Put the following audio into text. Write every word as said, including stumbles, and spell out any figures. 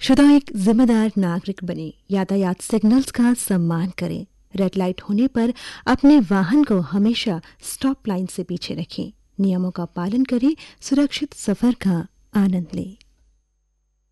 श्रोता, एक जिम्मेदार नागरिक बने, यातायात सिग्नल्स का सम्मान करें। रेड लाइट होने पर अपने वाहन को हमेशा स्टॉप लाइन से पीछे रखें। नियमों का पालन करें, सुरक्षित सफर का आनंद लें।